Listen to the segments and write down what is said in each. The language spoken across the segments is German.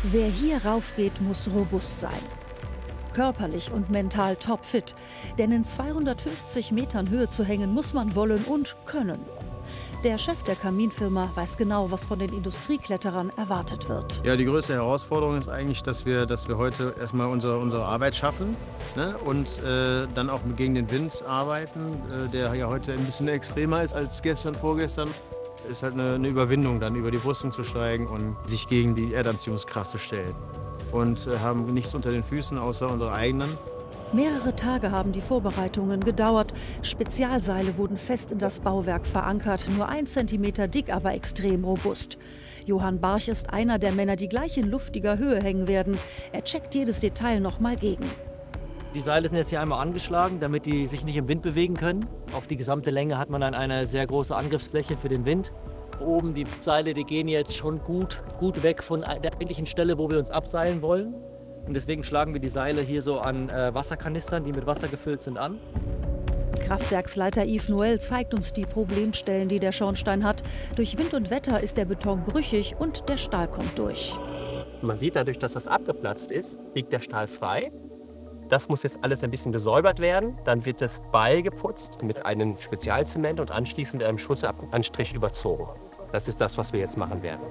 Wer hier raufgeht, muss robust sein. Körperlich und mental topfit. Denn in 250 Metern Höhe zu hängen, muss man wollen und können. Der Chef der Kaminfirma weiß genau, was von den Industriekletterern erwartet wird. Ja, die größte Herausforderung ist eigentlich, dass wir heute erstmal unsere Arbeit schaffen, ne? Und dann auch gegen den Wind arbeiten, der ja heute ein bisschen extremer ist als gestern, vorgestern. Ist halt eine Überwindung, dann über die Brüstung zu steigen und sich gegen die Erdanziehungskraft zu stellen. Und haben nichts unter den Füßen außer unsere eigenen. Mehrere Tage haben die Vorbereitungen gedauert. Spezialseile wurden fest in das Bauwerk verankert, nur 1 Zentimeter dick, aber extrem robust. Johann Barch ist einer der Männer, die gleich in luftiger Höhe hängen werden. Er checkt jedes Detail noch mal gegen. Die Seile sind jetzt hier einmal angeschlagen, damit die sich nicht im Wind bewegen können. Auf die gesamte Länge hat man dann eine sehr große Angriffsfläche für den Wind. Oben die Seile, die gehen jetzt schon gut weg von der eigentlichen Stelle, wo wir uns abseilen wollen. Und deswegen schlagen wir die Seile hier so an Wasserkanistern, die mit Wasser gefüllt sind, an. Kraftwerksleiter Yves Noël zeigt uns die Problemstellen, die der Schornstein hat. Durch Wind und Wetter ist der Beton brüchig und der Stahl kommt durch. Man sieht dadurch, dass das abgeplatzt ist, liegt der Stahl frei. Das muss jetzt alles ein bisschen gesäubert werden. Dann wird das beigeputzt mit einem Spezialzement und anschließend mit einem Schussanstrich überzogen. Das ist das, was wir jetzt machen werden.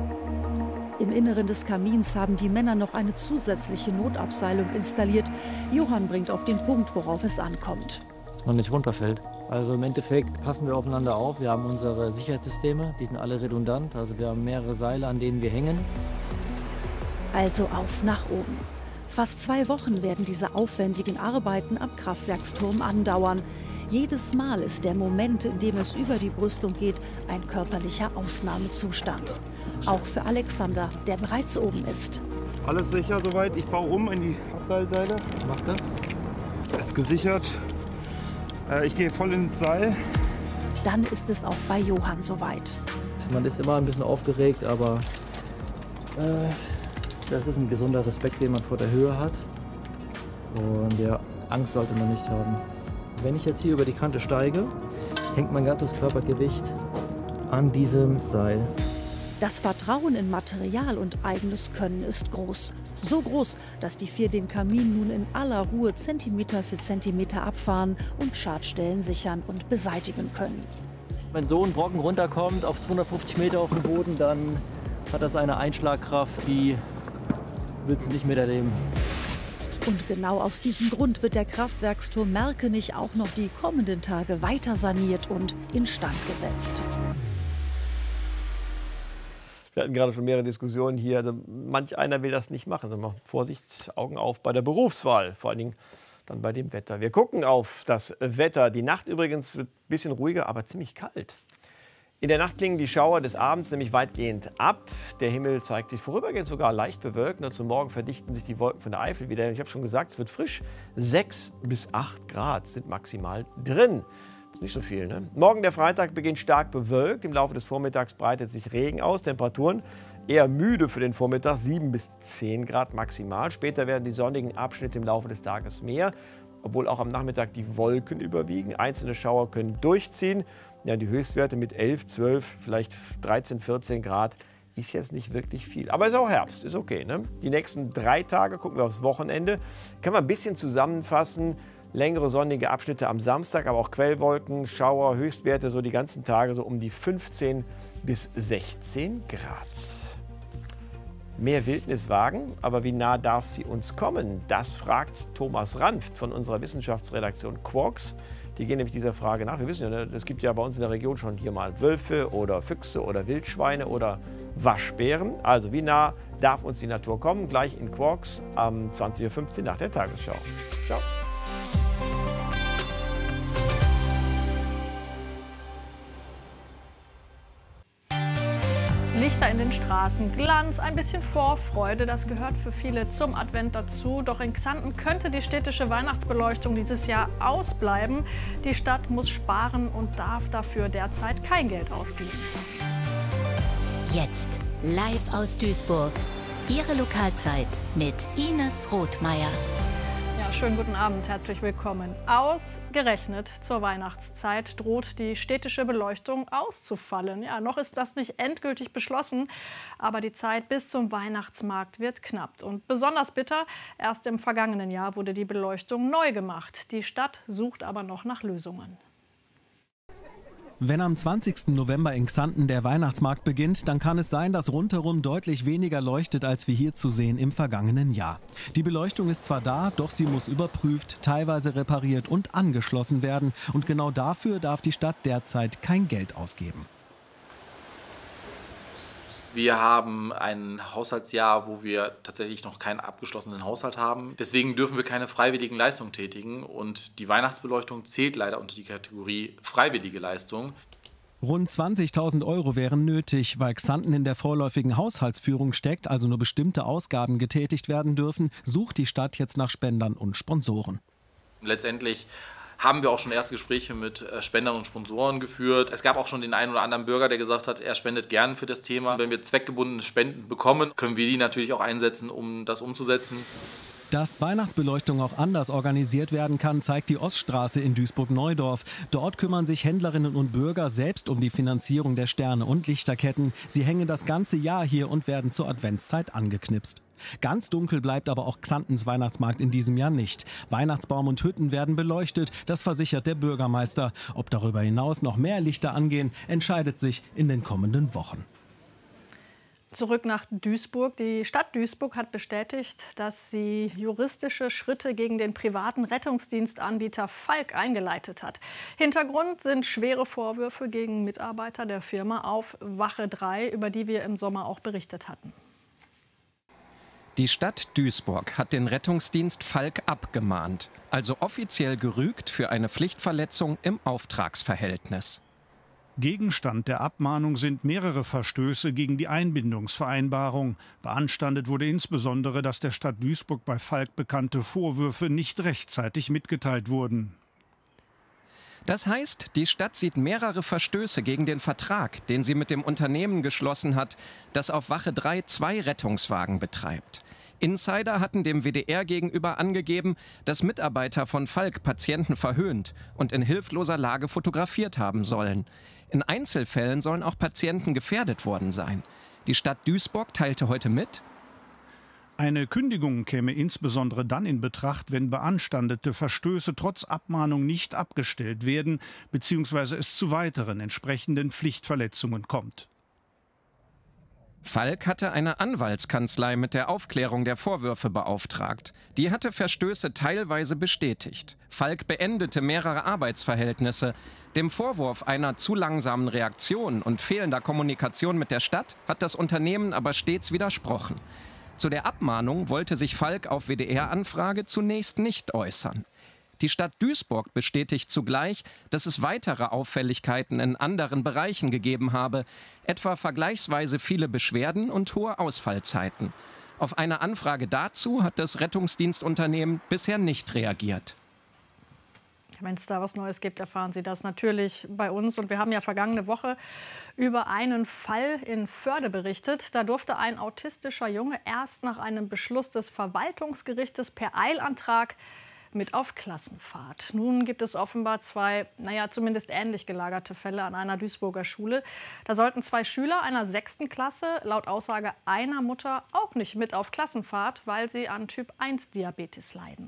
Im Inneren des Kamins haben die Männer noch eine zusätzliche Notabseilung installiert. Johann bringt auf den Punkt, worauf es ankommt. Dass man nicht runterfällt. Also im Endeffekt passen wir aufeinander auf. Wir haben unsere Sicherheitssysteme, die sind alle redundant. Also wir haben mehrere Seile, an denen wir hängen. Also auf nach oben. Fast 2 Wochen werden diese aufwendigen Arbeiten am Kraftwerksturm andauern. Jedes Mal ist der Moment, in dem es über die Brüstung geht, ein körperlicher Ausnahmezustand. Auch für Alexander, der bereits oben ist. Alles sicher soweit. Ich baue um in die Abseilseile. Mach das. Das ist gesichert. Ich gehe voll ins Seil. Dann ist es auch bei Johann soweit. Man ist immer ein bisschen aufgeregt, aber das ist ein gesunder Respekt, den man vor der Höhe hat. Und ja, Angst sollte man nicht haben. Wenn ich jetzt hier über die Kante steige, hängt mein ganzes Körpergewicht an diesem Seil. Das Vertrauen in Material und eigenes Können ist groß. So groß, dass die 4 den Kamin nun in aller Ruhe Zentimeter für Zentimeter abfahren und Schadstellen sichern und beseitigen können. Wenn so ein Brocken runterkommt auf 250 Meter auf den Boden, dann hat das eine Einschlagkraft, die willst du nicht miterleben. Und genau aus diesem Grund wird der Kraftwerksturm Merkenich auch noch die kommenden Tage weiter saniert und instand gesetzt. Wir hatten gerade schon mehrere Diskussionen hier. Also manch einer will das nicht machen. Also Vorsicht, Augen auf bei der Berufswahl, vor allen Dingen dann bei dem Wetter. Wir gucken auf das Wetter. Die Nacht übrigens wird ein bisschen ruhiger, aber ziemlich kalt. In der Nacht klingen die Schauer des Abends nämlich weitgehend ab. Der Himmel zeigt sich vorübergehend sogar leicht bewölkt. Nur zum Morgen verdichten sich die Wolken von der Eifel wieder. Ich habe schon gesagt, es wird frisch. 6 bis 8 Grad sind maximal drin. Das ist nicht so viel, ne? Morgen, der Freitag, beginnt stark bewölkt. Im Laufe des Vormittags breitet sich Regen aus. Temperaturen eher müde für den Vormittag, 7 bis 10 Grad maximal. Später werden die sonnigen Abschnitte im Laufe des Tages mehr, obwohl auch am Nachmittag die Wolken überwiegen. Einzelne Schauer können durchziehen. Ja, die Höchstwerte mit 11, 12, vielleicht 13, 14 Grad ist jetzt nicht wirklich viel. Aber es ist auch Herbst, ist okay, ne? Die nächsten 3 Tage, gucken wir aufs Wochenende, kann man ein bisschen zusammenfassen. Längere sonnige Abschnitte am Samstag, aber auch Quellwolken, Schauer, Höchstwerte so die ganzen Tage so um die 15 bis 16 Grad. Mehr Wildnis wagen, aber wie nah darf sie uns kommen? Das fragt Thomas Ranft von unserer Wissenschaftsredaktion Quarks. Die gehen nämlich dieser Frage nach. Wir wissen ja, es gibt ja bei uns in der Region schon hier mal Wölfe oder Füchse oder Wildschweine oder Waschbären. Also wie nah darf uns die Natur kommen? Gleich in Quarks am 20:15 Uhr nach der Tagesschau. Ciao. Lichter in den Straßen, Glanz, ein bisschen Vorfreude, das gehört für viele zum Advent dazu. Doch in Xanten könnte die städtische Weihnachtsbeleuchtung dieses Jahr ausbleiben. Die Stadt muss sparen und darf dafür derzeit kein Geld ausgeben. Jetzt live aus Duisburg. Ihre Lokalzeit mit Ines Rothmeier. Ja, schönen guten Abend, herzlich willkommen. Ausgerechnet zur Weihnachtszeit droht die städtische Beleuchtung auszufallen. Ja, noch ist das nicht endgültig beschlossen, aber die Zeit bis zum Weihnachtsmarkt wird knapp. Und besonders bitter, erst im vergangenen Jahr wurde die Beleuchtung neu gemacht. Die Stadt sucht aber noch nach Lösungen. Wenn am 20. November in Xanten der Weihnachtsmarkt beginnt, dann kann es sein, dass rundherum deutlich weniger leuchtet, als wir hier zu sehen im vergangenen Jahr. Die Beleuchtung ist zwar da, doch sie muss überprüft, teilweise repariert und angeschlossen werden. Und genau dafür darf die Stadt derzeit kein Geld ausgeben. Wir haben ein Haushaltsjahr, wo wir tatsächlich noch keinen abgeschlossenen Haushalt haben. Deswegen dürfen wir keine freiwilligen Leistungen tätigen. Und die Weihnachtsbeleuchtung zählt leider unter die Kategorie freiwillige Leistung. Rund 20.000 € wären nötig, weil Xanten in der vorläufigen Haushaltsführung steckt, also nur bestimmte Ausgaben getätigt werden dürfen, sucht die Stadt jetzt nach Spendern und Sponsoren. Letztendlich haben wir auch schon erste Gespräche mit Spendern und Sponsoren geführt. Es gab auch schon den einen oder anderen Bürger, der gesagt hat, er spendet gern für das Thema. Wenn wir zweckgebundene Spenden bekommen, können wir die natürlich auch einsetzen, um das umzusetzen. Dass Weihnachtsbeleuchtung auch anders organisiert werden kann, zeigt die Oststraße in Duisburg-Neudorf. Dort kümmern sich Händlerinnen und Bürger selbst um die Finanzierung der Sterne und Lichterketten. Sie hängen das ganze Jahr hier und werden zur Adventszeit angeknipst. Ganz dunkel bleibt aber auch Xantens Weihnachtsmarkt in diesem Jahr nicht. Weihnachtsbaum und Hütten werden beleuchtet, das versichert der Bürgermeister. Ob darüber hinaus noch mehr Lichter angehen, entscheidet sich in den kommenden Wochen. Zurück nach Duisburg. Die Stadt Duisburg hat bestätigt, dass sie juristische Schritte gegen den privaten Rettungsdienstanbieter Falck eingeleitet hat. Hintergrund sind schwere Vorwürfe gegen Mitarbeiter der Firma auf Wache 3, über die wir im Sommer auch berichtet hatten. Die Stadt Duisburg hat den Rettungsdienst Falck abgemahnt, also offiziell gerügt für eine Pflichtverletzung im Auftragsverhältnis. Gegenstand der Abmahnung sind mehrere Verstöße gegen die Einbindungsvereinbarung. Beanstandet wurde insbesondere, dass der Stadt Duisburg bei Falck bekannte Vorwürfe nicht rechtzeitig mitgeteilt wurden. Das heißt, die Stadt sieht mehrere Verstöße gegen den Vertrag, den sie mit dem Unternehmen geschlossen hat, das auf Wache 3 2 Rettungswagen betreibt. Insider hatten dem WDR gegenüber angegeben, dass Mitarbeiter von Falck Patienten verhöhnt und in hilfloser Lage fotografiert haben sollen. In Einzelfällen sollen auch Patienten gefährdet worden sein. Die Stadt Duisburg teilte heute mit: Eine Kündigung käme insbesondere dann in Betracht, wenn beanstandete Verstöße trotz Abmahnung nicht abgestellt werden bzw. es zu weiteren entsprechenden Pflichtverletzungen kommt. Falck hatte eine Anwaltskanzlei mit der Aufklärung der Vorwürfe beauftragt. Die hatte Verstöße teilweise bestätigt. Falck beendete mehrere Arbeitsverhältnisse. Dem Vorwurf einer zu langsamen Reaktion und fehlender Kommunikation mit der Stadt hat das Unternehmen aber stets widersprochen. Zu der Abmahnung wollte sich Falck auf WDR-Anfrage zunächst nicht äußern. Die Stadt Duisburg bestätigt zugleich, dass es weitere Auffälligkeiten in anderen Bereichen gegeben habe, etwa vergleichsweise viele Beschwerden und hohe Ausfallzeiten. Auf eine Anfrage dazu hat das Rettungsdienstunternehmen bisher nicht reagiert. Wenn es da was Neues gibt, erfahren Sie das natürlich bei uns. Und wir haben ja vergangene Woche über einen Fall in Förde berichtet. Da durfte ein autistischer Junge erst nach einem Beschluss des Verwaltungsgerichtes per Eilantrag mit auf Klassenfahrt. Nun gibt es offenbar zwei, zumindest ähnlich gelagerte Fälle an einer Duisburger Schule. Da sollten 2 Schüler einer 6. Klasse laut Aussage einer Mutter auch nicht mit auf Klassenfahrt, weil sie an Typ-1-Diabetes leiden.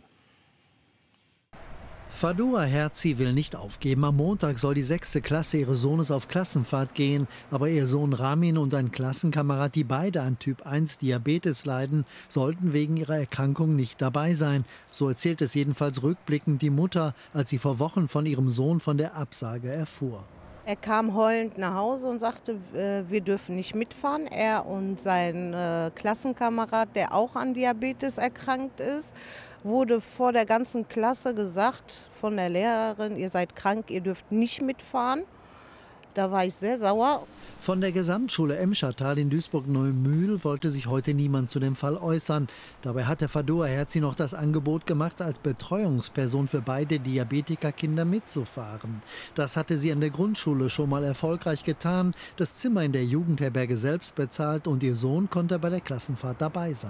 Fadua Herzi will nicht aufgeben. Am Montag soll die 6. Klasse ihres Sohnes auf Klassenfahrt gehen. Aber ihr Sohn Ramin und ein Klassenkamerad, die beide an Typ-1-Diabetes leiden, sollten wegen ihrer Erkrankung nicht dabei sein. So erzählt es jedenfalls rückblickend die Mutter, als sie vor Wochen von ihrem Sohn von der Absage erfuhr. Er kam heulend nach Hause und sagte, wir dürfen nicht mitfahren. Er und sein Klassenkamerad, der auch an Diabetes erkrankt ist, wurde vor der ganzen Klasse gesagt von der Lehrerin, ihr seid krank, ihr dürft nicht mitfahren. Da war ich sehr sauer. Von der Gesamtschule Emschertal in Duisburg-Neumühl wollte sich heute niemand zu dem Fall äußern. Dabei hat der Fadua Herzi noch das Angebot gemacht, als Betreuungsperson für beide Diabetikerkinder mitzufahren. Das hatte sie an der Grundschule schon mal erfolgreich getan, das Zimmer in der Jugendherberge selbst bezahlt und ihr Sohn konnte bei der Klassenfahrt dabei sein.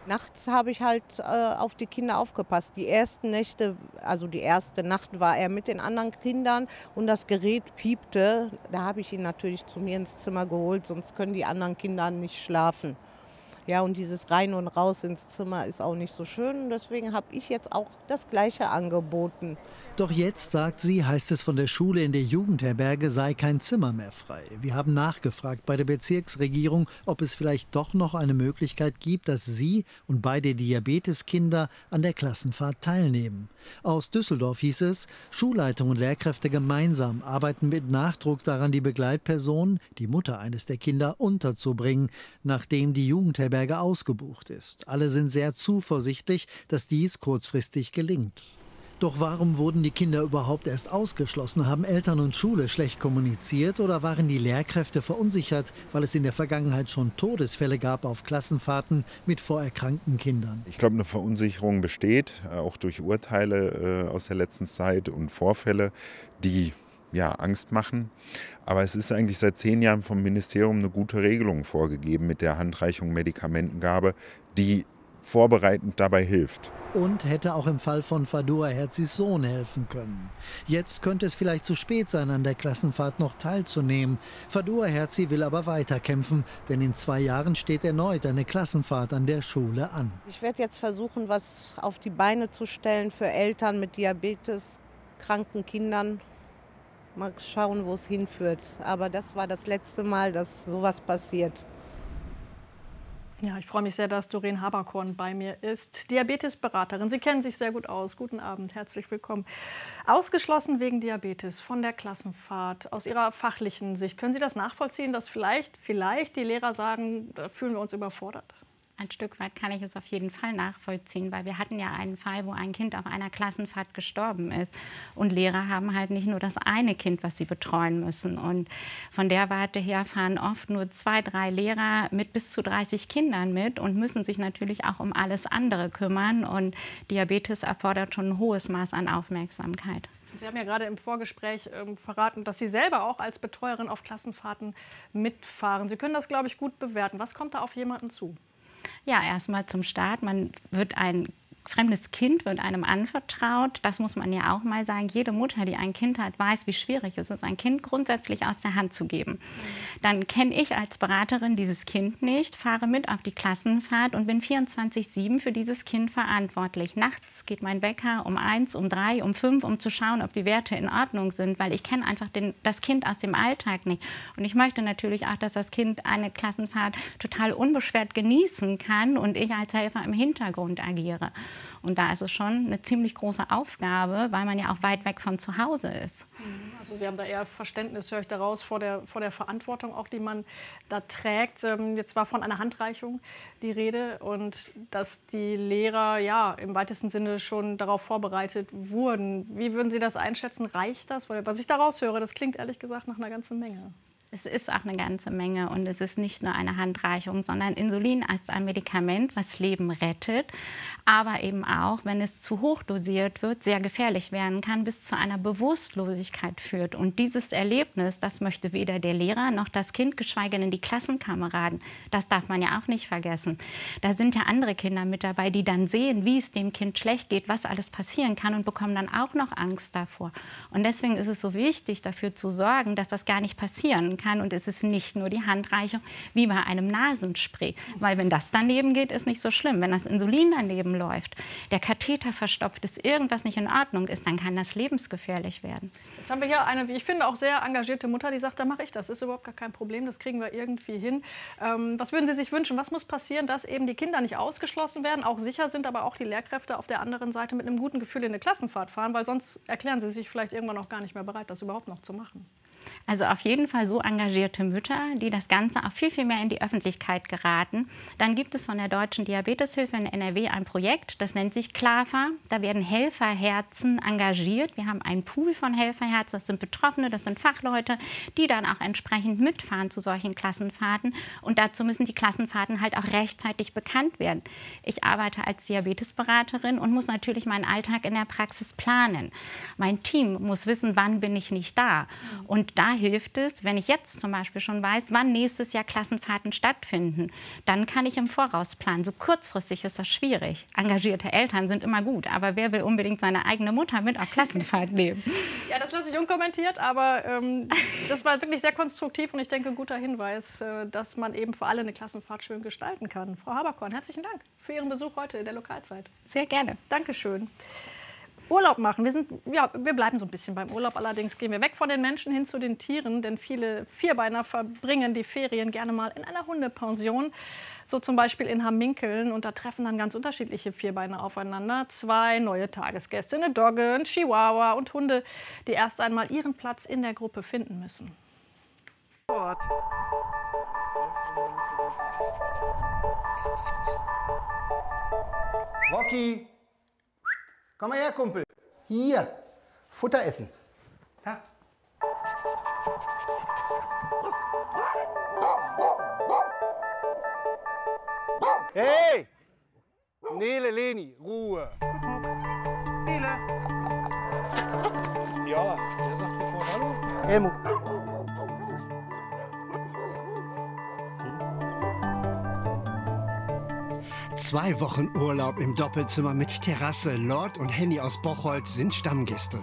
Nachts habe ich halt auf die Kinder aufgepasst. Die ersten Nächte, also die erste Nacht war er mit den anderen Kindern und das Gerät piepte. Da habe ich ihn natürlich zu mir ins Zimmer geholt, sonst können die anderen Kinder nicht schlafen. Ja, und dieses Rein und Raus ins Zimmer ist auch nicht so schön. Deswegen habe ich jetzt auch das Gleiche angeboten. Doch jetzt, sagt sie, heißt es von der Schule in der Jugendherberge, sei kein Zimmer mehr frei. Wir haben nachgefragt bei der Bezirksregierung, ob es vielleicht doch noch eine Möglichkeit gibt, dass sie und beide Diabeteskinder an der Klassenfahrt teilnehmen. Aus Düsseldorf hieß es, Schulleitung und Lehrkräfte gemeinsam arbeiten mit Nachdruck daran, die Begleitperson, die Mutter eines der Kinder, unterzubringen, nachdem die Jugendherberge ausgebucht ist. Alle sind sehr zuversichtlich, dass dies kurzfristig gelingt. Doch warum wurden die Kinder überhaupt erst ausgeschlossen? Haben Eltern und Schule schlecht kommuniziert oder waren die Lehrkräfte verunsichert, weil es in der Vergangenheit schon Todesfälle gab auf Klassenfahrten mit vorerkrankten Kindern? Ich glaube, eine Verunsicherung besteht, auch durch Urteile aus der letzten Zeit und Vorfälle, die Angst machen. Aber es ist eigentlich seit 10 Jahren vom Ministerium eine gute Regelung vorgegeben mit der Handreichung Medikamentengabe, die vorbereitend dabei hilft. Und hätte auch im Fall von Fadua Herzis Sohn helfen können. Jetzt könnte es vielleicht zu spät sein, an der Klassenfahrt noch teilzunehmen. Fadua Herzi will aber weiterkämpfen, denn in 2 Jahren steht erneut eine Klassenfahrt an der Schule an. Ich werde jetzt versuchen, was auf die Beine zu stellen für Eltern mit Diabetes, kranken Kindern. Mal schauen, wo es hinführt. Aber das war das letzte Mal, dass sowas passiert. Ja, ich freue mich sehr, dass Doreen Haberkorn bei mir ist. Diabetesberaterin. Sie kennen sich sehr gut aus. Guten Abend, herzlich willkommen. Ausgeschlossen wegen Diabetes von der Klassenfahrt. Aus Ihrer fachlichen Sicht, können Sie das nachvollziehen, dass vielleicht die Lehrer sagen, da fühlen wir uns überfordert? Ein Stück weit kann ich es auf jeden Fall nachvollziehen, weil wir hatten ja einen Fall, wo ein Kind auf einer Klassenfahrt gestorben ist. Und Lehrer haben halt nicht nur das eine Kind, was sie betreuen müssen. Und von der Warte her fahren oft nur 2, 3 Lehrer mit bis zu 30 Kindern mit und müssen sich natürlich auch um alles andere kümmern. Und Diabetes erfordert schon ein hohes Maß an Aufmerksamkeit. Sie haben ja gerade im Vorgespräch verraten, dass Sie selber auch als Betreuerin auf Klassenfahrten mitfahren. Sie können das, glaube ich, gut bewerten. Was kommt da auf jemanden zu? Ja, erstmal zum Start. Ein fremdes Kind wird einem anvertraut. Das muss man ja auch mal sagen. Jede Mutter, die ein Kind hat, weiß, wie schwierig es ist, ein Kind grundsätzlich aus der Hand zu geben. Dann kenne ich als Beraterin dieses Kind nicht, fahre mit auf die Klassenfahrt und bin 24/7 für dieses Kind verantwortlich. Nachts geht mein Wecker um 1, um 3, um 5, um zu schauen, ob die Werte in Ordnung sind, weil ich kenne einfach das Kind aus dem Alltag nicht. Und ich möchte natürlich auch, dass das Kind eine Klassenfahrt total unbeschwert genießen kann und ich als Helfer im Hintergrund agiere. Und da ist es schon eine ziemlich große Aufgabe, weil man ja auch weit weg von zu Hause ist. Also Sie haben da eher Verständnis, höre ich daraus, vor der Verantwortung auch, die man da trägt. Jetzt war von einer Handreichung die Rede und dass die Lehrer ja im weitesten Sinne schon darauf vorbereitet wurden. Wie würden Sie das einschätzen? Reicht das? Weil was ich daraus höre, das klingt ehrlich gesagt nach einer ganzen Menge. Es ist auch eine ganze Menge und es ist nicht nur eine Handreichung, sondern Insulin ist ein Medikament, was Leben rettet, aber eben auch, wenn es zu hoch dosiert wird, sehr gefährlich werden kann, bis zu einer Bewusstlosigkeit führt. Und dieses Erlebnis, das möchte weder der Lehrer noch das Kind, geschweige denn die Klassenkameraden. Das darf man ja auch nicht vergessen. Da sind ja andere Kinder mit dabei, die dann sehen, wie es dem Kind schlecht geht, was alles passieren kann und bekommen dann auch noch Angst davor. Und deswegen ist es so wichtig, dafür zu sorgen, dass das gar nicht passieren kann. Und es ist nicht nur die Handreichung wie bei einem Nasenspray. Weil wenn das daneben geht, ist nicht so schlimm. Wenn das Insulin daneben läuft, der Katheter verstopft ist, irgendwas nicht in Ordnung ist, dann kann das lebensgefährlich werden. Jetzt haben wir hier eine, wie ich finde, auch sehr engagierte Mutter, die sagt, da mache ich das. Ist überhaupt gar kein Problem, das kriegen wir irgendwie hin. Was würden Sie sich wünschen? Was muss passieren, dass eben die Kinder nicht ausgeschlossen werden, auch sicher sind, aber auch die Lehrkräfte auf der anderen Seite mit einem guten Gefühl in eine Klassenfahrt fahren? Weil sonst erklären sie sich vielleicht irgendwann auch gar nicht mehr bereit, das überhaupt noch zu machen. Also auf jeden Fall so engagierte Mütter, die das Ganze auch viel, viel mehr in die Öffentlichkeit geraten. Dann gibt es von der Deutschen Diabeteshilfe in NRW ein Projekt, das nennt sich CLAFA. Da werden Helferherzen engagiert. Wir haben einen Pool von Helferherzen, das sind Betroffene, das sind Fachleute, die dann auch entsprechend mitfahren zu solchen Klassenfahrten. Und dazu müssen die Klassenfahrten halt auch rechtzeitig bekannt werden. Ich arbeite als Diabetesberaterin und muss natürlich meinen Alltag in der Praxis planen. Mein Team muss wissen, wann bin ich nicht da. Und da hilft es, wenn ich jetzt zum Beispiel schon weiß, wann nächstes Jahr Klassenfahrten stattfinden, dann kann ich im Voraus planen. So kurzfristig ist das schwierig. Engagierte Eltern sind immer gut, aber wer will unbedingt seine eigene Mutter mit auf Klassenfahrt nehmen? Ja, das lasse ich unkommentiert, aber das war wirklich sehr konstruktiv und ich denke, ein guter Hinweis, dass man eben für alle eine Klassenfahrt schön gestalten kann. Frau Haberkorn, herzlichen Dank für Ihren Besuch heute in der Lokalzeit. Sehr gerne. Dankeschön. Urlaub machen. Wir bleiben so ein bisschen beim Urlaub. Allerdings gehen wir weg von den Menschen hin zu den Tieren, denn viele Vierbeiner verbringen die Ferien gerne mal in einer Hundepension. So zum Beispiel in Hamminkeln. Und da treffen dann ganz unterschiedliche Vierbeiner aufeinander. 2 neue Tagesgäste, eine Dogge, ein Chihuahua und Hunde, die erst einmal ihren Platz in der Gruppe finden müssen. Rocky, komm mal her, Kumpel. Hier, Futter essen. Ja. Hey! Nele, Leni, Ruhe. Nele. Ja, der sagt sofort Hallo. Helmut. 2 Wochen Urlaub im Doppelzimmer mit Terrasse. Lord und Henny aus Bocholt sind Stammgäste.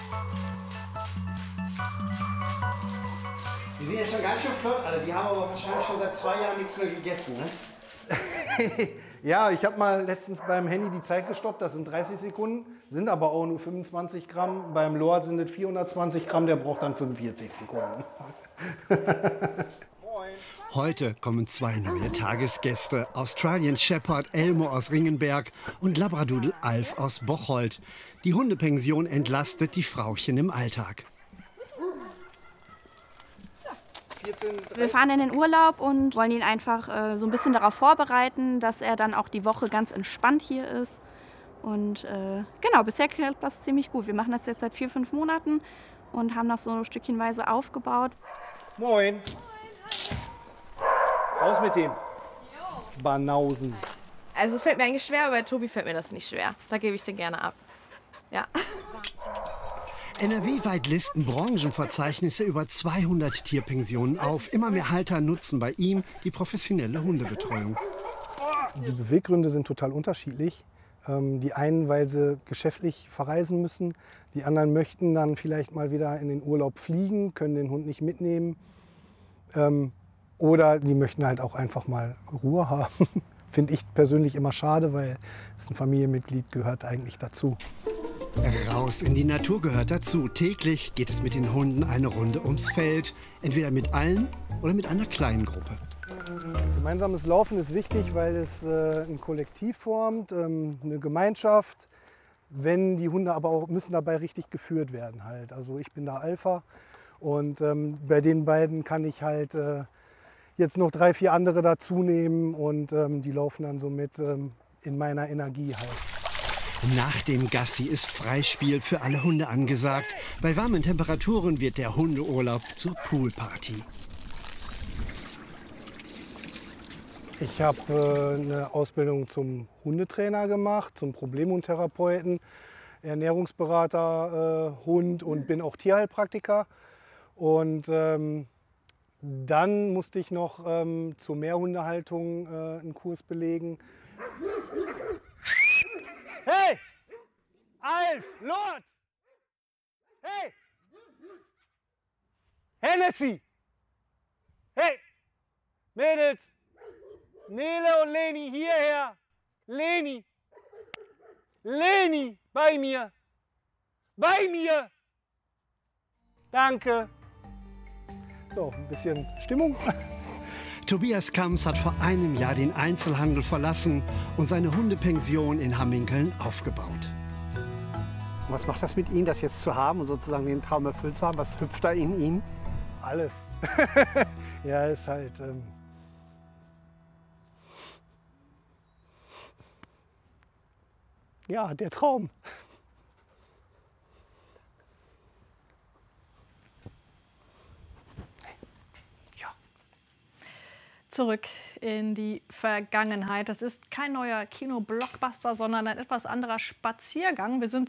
Die sind ja schon ganz schön flott alle. Die haben aber wahrscheinlich schon seit 2 Jahren nichts mehr gegessen, ne? Ja, ich habe mal letztens beim Henny die Zeit gestoppt. Das sind 30 Sekunden, sind aber auch nur 25 Gramm. Beim Lord sind es 420 Gramm, der braucht dann 45 Sekunden. Heute kommen 2 neue Tagesgäste. Australian Shepherd Elmo aus Ringenberg und Labradoodle Alf aus Bocholt. Die Hundepension entlastet die Frauchen im Alltag. Wir fahren in den Urlaub und wollen ihn einfach so ein bisschen darauf vorbereiten, dass er dann auch die Woche ganz entspannt hier ist. Und genau, bisher klappt das ziemlich gut. Wir machen das jetzt seit 4, 5 Monaten und haben das so stückchenweise aufgebaut. Moin. Raus mit dem. Banausen. Also es fällt mir eigentlich schwer, aber bei Tobi fällt mir das nicht schwer. Da gebe ich den gerne ab. Ja. NRW-weit listen Branchenverzeichnisse über 200 Tierpensionen auf. Immer mehr Halter nutzen bei ihm die professionelle Hundebetreuung. Die Beweggründe sind total unterschiedlich. Die einen, weil sie geschäftlich verreisen müssen. Die anderen möchten dann vielleicht mal wieder in den Urlaub fliegen, können den Hund nicht mitnehmen. Oder die möchten halt auch einfach mal Ruhe haben. Finde ich persönlich immer schade, weil es ein Familienmitglied gehört eigentlich dazu. Raus in die Natur gehört dazu. Täglich geht es mit den Hunden eine Runde ums Feld. Entweder mit allen oder mit einer kleinen Gruppe. Gemeinsames Laufen ist wichtig, weil es ein Kollektiv formt, eine Gemeinschaft. Wenn die Hunde aber auch müssen dabei richtig geführt werden halt. Also ich bin da Alpha und bei den beiden kann ich halt jetzt noch 3, 4 andere dazu nehmen und die laufen dann so mit in meiner Energie halt. Nach dem Gassi ist Freispiel für alle Hunde angesagt. Bei warmen Temperaturen wird der Hundeurlaub zur Poolparty. Ich habe eine Ausbildung zum Hundetrainer gemacht, zum Problemhundtherapeuten, Ernährungsberater, Hund und bin auch Tierheilpraktiker. Und dann musste ich noch zur Mehrhundehaltung einen Kurs belegen. Hey! Alf! Lord! Hey! Hennessy! Hey! Mädels! Nele und Leni, hierher! Leni! Leni! Bei mir! Bei mir! Danke! So, ein bisschen Stimmung. Tobias Kamps hat vor einem Jahr den Einzelhandel verlassen und seine Hundepension in Hamminkeln aufgebaut. Was macht das mit Ihnen, das jetzt zu haben und sozusagen den Traum erfüllt zu haben? Was hüpft da in Ihnen? Alles. Ja, ist halt... ja, der Traum. Zurück in die Vergangenheit. Das ist kein neuer Kino-Blockbuster, sondern ein etwas anderer Spaziergang. Wir sind